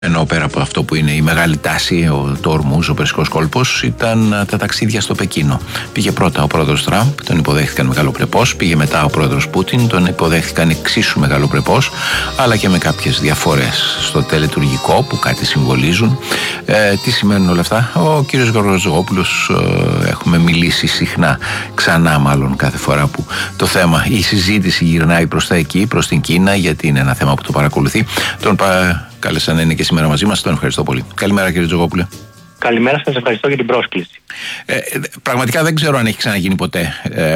Ενώ πέρα από αυτό που είναι η μεγάλη τάση, το Ορμούζ, ο Περσικός κόλπος, ήταν τα ταξίδια στο Πεκίνο. Πήγε πρώτα ο πρόεδρος Τραμπ, τον υποδέχτηκαν μεγαλοπρεπώς. Πήγε μετά ο πρόεδρος Πούτιν, τον υποδέχτηκαν εξίσου μεγαλοπρεπώς, αλλά και με κάποιες διαφορές στο τελετουργικό που κάτι συμβολίζουν. Τι σημαίνουν όλα αυτά? Ο κύριος Γεωργόπουλος, έχουμε μιλήσει συχνά, ξανά μάλλον κάθε φορά που το θέμα, η συζήτηση γυρνάει προς τα εκεί, προς την Κίνα, γιατί είναι ένα θέμα που το παρακολουθεί. Τον κάλεσα να είναι και σήμερα μαζί μας. Τον ευχαριστώ πολύ. Καλημέρα, κύριε Τζογόπουλε. Καλημέρα σας, ευχαριστώ για την πρόσκληση. Πραγματικά δεν ξέρω αν έχει ξαναγίνει ποτέ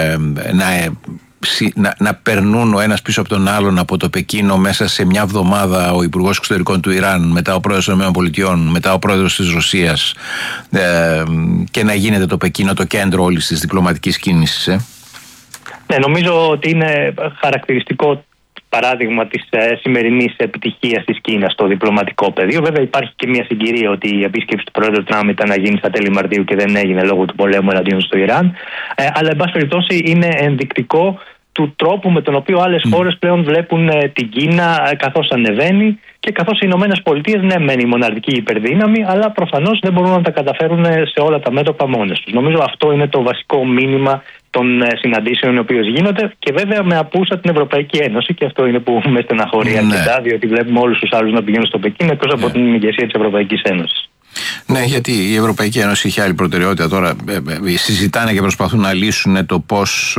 να περνούν ο ένας πίσω από τον άλλον από το Πεκίνο μέσα σε μια εβδομάδα ο Υπουργός Εξωτερικών του Ιράν, μετά ο Πρόεδρος των ΗΠΑ, μετά ο Πρόεδρος της Ρωσίας, και να γίνεται το Πεκίνο το κέντρο όλης της διπλωματικής κίνησης. Ναι, νομίζω ότι είναι χαρακτηριστικό παράδειγμα της σημερινής επιτυχίας της Κίνας στο διπλωματικό πεδίο. Βέβαια, υπάρχει και μια συγκυρία ότι η επίσκεψη του Πρόεδρου Τραμπ ήταν να γίνει στα τέλη Μαρτίου και δεν έγινε λόγω του πολέμου εναντίον στο Ιράν. Αλλά, εν πάση περιπτώσει, είναι ενδεικτικό του τρόπου με τον οποίο άλλες χώρες πλέον βλέπουν την Κίνα καθώς ανεβαίνει και καθώς οι Ηνωμένες Πολιτείες, ναι, μένει η μοναρχική υπερδύναμη, αλλά προφανώς δεν μπορούν να τα καταφέρουν σε όλα τα μέτωπα μόνες τους. Νομίζω αυτό είναι το βασικό μήνυμα των συναντήσεων οι οποίες γίνονται, και βέβαια με απούσα την Ευρωπαϊκή Ένωση, και αυτό είναι που με στεναχωρεί αρκετά, διότι βλέπουμε όλους τους άλλους να πηγαίνουν στο Πεκίνο εκτός από την ηγεσία της Ευρωπαϊκής Ένωσης. Ναι, γιατί η Ευρωπαϊκή Ένωση έχει άλλη προτεραιότητα τώρα. Συζητάνε και προσπαθούν να λύσουν το πώς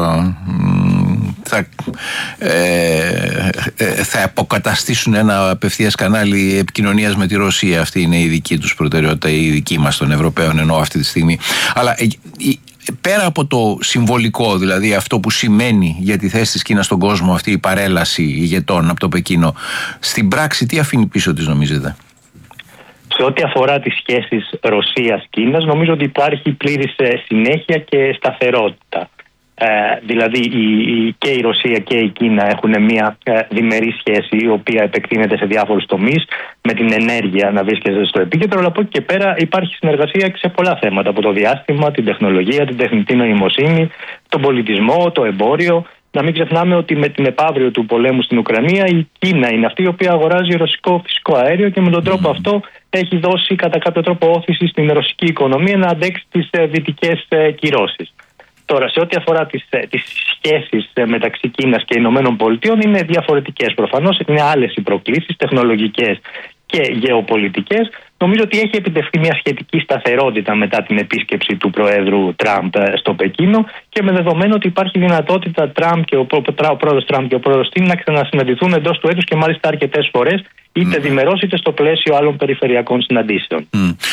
θα αποκαταστήσουν ένα απευθείας κανάλι επικοινωνίας με τη Ρωσία. Αυτή είναι η δική τους προτεραιότητα, η δική μας των Ευρωπαίων εννοώ αυτή τη στιγμή. Αλλά πέρα από το συμβολικό, δηλαδή αυτό που σημαίνει για τη θέση της Κίνας στον κόσμο αυτή η παρέλαση ηγετών από το Πεκίνο, στην πράξη τι αφήνει πίσω της, νομίζετε? Σε ό,τι αφορά τις σχέσεις Ρωσίας-Κίνας, νομίζω ότι υπάρχει πλήρης συνέχεια και σταθερότητα. Δηλαδή και η Ρωσία και η Κίνα έχουν μια διμερή σχέση, η οποία επεκτείνεται σε διάφορους τομείς, με την ενέργεια να βρίσκεται στο επίκεντρο, αλλά από εκεί και πέρα υπάρχει συνεργασία σε πολλά θέματα, από το διάστημα, την τεχνολογία, την τεχνητή νοημοσύνη, τον πολιτισμό, το εμπόριο. Να μην ξεχνάμε ότι με την επαύριο του πολέμου στην Ουκρανία η Κίνα είναι αυτή η οποία αγοράζει ρωσικό φυσικό αέριο και με τον τρόπο αυτό έχει δώσει κατά κάποιο τρόπο όθηση στην ρωσική οικονομία να αντέξει τις δυτικές κυρώσεις. Τώρα, σε ό,τι αφορά τις σχέσεις μεταξύ Κίνας και Ηνωμένων Πολιτειών, είναι διαφορετικές προφανώς, είναι άλλες οι προκλήσεις τεχνολογικές και γεωπολιτικές. Νομίζω ότι έχει επιτευχθεί μια σχετική σταθερότητα μετά την επίσκεψη του Προέδρου Τραμπ στο Πεκίνο, και με δεδομένο ότι υπάρχει δυνατότητα Τραμπ και ο πρόεδρος Τραμπ και ο πρόεδρος Τιν να ξανασυναντηθούν εντός του έτους, και μάλιστα αρκετές φορές, είτε διμερώς είτε στο πλαίσιο άλλων περιφερειακών συναντήσεων.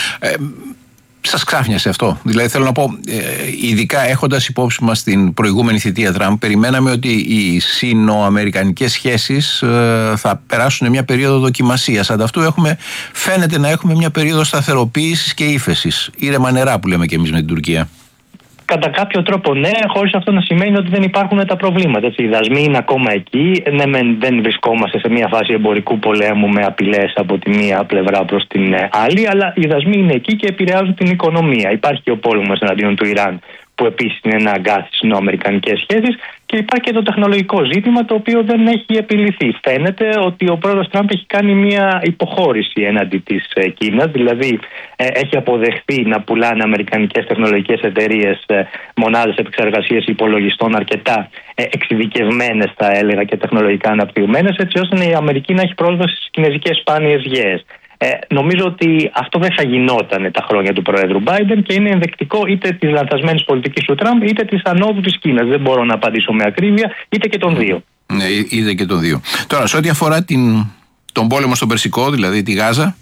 Σας ξάφνιασε αυτό? Δηλαδή θέλω να πω, ειδικά έχοντας υπόψη μας την προηγούμενη θητεία Τραμπ, περιμέναμε ότι οι σύνοαμερικανικές σχέσεις θα περάσουν μια περίοδο δοκιμασίας. Ανταυτού φαίνεται να έχουμε μια περίοδο σταθεροποίησης και ύφεσης. Ήρεμα νερά που λέμε και εμείς με την Τουρκία. Κατά κάποιο τρόπο ναι, χωρίς αυτό να σημαίνει ότι δεν υπάρχουν τα προβλήματα. Οι δασμοί είναι ακόμα εκεί. Ναι, δεν βρισκόμαστε σε μια φάση εμπορικού πολέμου με απειλές από τη μία πλευρά προς την άλλη, αλλά οι δασμοί είναι εκεί και επηρεάζουν την οικονομία. Υπάρχει και ο πόλεμος εναντίον του Ιράν, που επίσης είναι ένα αγκάθι στις νοαμερικανικές σχέσεις, και υπάρχει και το τεχνολογικό ζήτημα, το οποίο δεν έχει επιληθεί. Φαίνεται ότι ο πρόεδρος Τραμπ έχει κάνει μια υποχώρηση έναντι της Κίνας, δηλαδή έχει αποδεχθεί να πουλάνε αμερικανικές τεχνολογικές εταιρείες μονάδες επεξεργασίας υπολογιστών αρκετά εξειδικευμένες, θα έλεγα, και τεχνολογικά αναπτυγμένες, έτσι ώστε η Αμερική να έχει πρόσβαση στις κινέζικες σπάνιες γέες. Νομίζω ότι αυτό δεν θα γινόταν τα χρόνια του Προέδρου Biden, και είναι ενδεικτικό είτε της λανθασμένης πολιτικής του Τραμπ είτε της ανόδου της Κίνας. Δεν μπορώ να απαντήσω με ακρίβεια, είτε και των δύο. Ναι, είτε και των δύο. Τώρα, σε ό,τι αφορά τον πόλεμο στον Περσικό, δηλαδή τη Γάζα,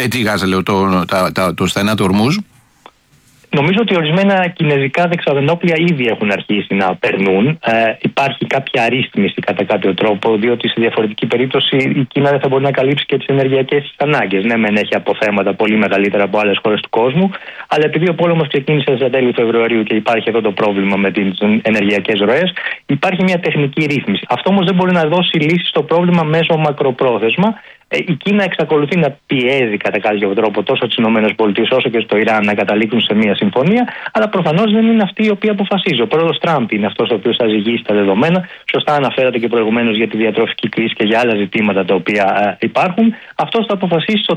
το στενά του Ορμούζ, νομίζω ότι ορισμένα κινέζικα δεξαμενόπλια ήδη έχουν αρχίσει να περνούν. Υπάρχει κάποια αρρύθμιση κατά κάποιο τρόπο, διότι σε διαφορετική περίπτωση η Κίνα δεν θα μπορεί να καλύψει και τις ενεργειακές της ανάγκες. Ναι, μεν έχει αποθέματα πολύ μεγαλύτερα από άλλες χώρες του κόσμου, αλλά επειδή ο πόλεμος ξεκίνησε στα τέλη Φεβρουαρίου και υπάρχει εδώ το πρόβλημα με τις ενεργειακές ροές, υπάρχει μια τεχνική ρύθμιση. Αυτό όμως δεν μπορεί να δώσει λύση στο πρόβλημα μέσω μακροπρόθεσμα. Η Κίνα εξακολουθεί να πιέζει κατά κάποιο τρόπο τόσο τις ΗΠΑ όσο και στο Ιράν να καταλήξουν σε μια συμφωνία, αλλά προφανώς δεν είναι αυτή η οποία αποφασίζει. Ο πρόεδρος Τραμπ είναι αυτός ο οποίος θα ζυγίσει τα δεδομένα. Σωστά αναφέρατε και προηγουμένως για τη διατροφική κρίση και για άλλα ζητήματα τα οποία υπάρχουν. Αυτός θα αποφασίσει